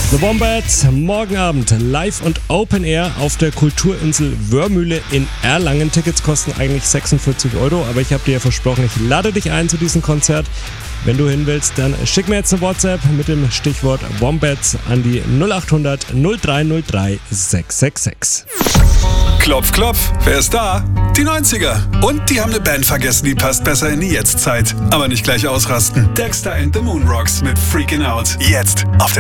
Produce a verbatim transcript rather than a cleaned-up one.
The Wombats, morgen Abend live und Open Air auf der Kulturinsel Wörmühle in Erlangen. Tickets kosten eigentlich sechsundvierzig Euro, aber ich habe dir ja versprochen, ich lade dich ein zu diesem Konzert. Wenn du hin willst, dann schick mir jetzt eine WhatsApp mit dem Stichwort Wombats an die null acht hundert null drei null drei sechs sechs sechs. Klopf, klopf, wer ist da? Die neunziger. Und die haben eine Band vergessen, die passt besser in die Jetztzeit. Aber nicht gleich ausrasten. Dexter and the Moonrocks mit Freaking Out. Jetzt auf der